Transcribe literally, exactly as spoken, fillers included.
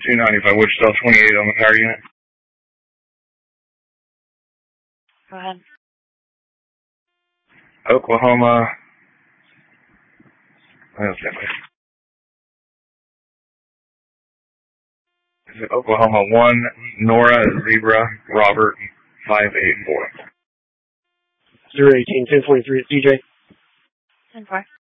two ninety-five Wichita, twenty-eight on the power unit. Go ahead. Oklahoma. Is it Oklahoma one, Nora, Zebra, Robert, five eight four. zero eighteen, ten forty-three at C J. ten four.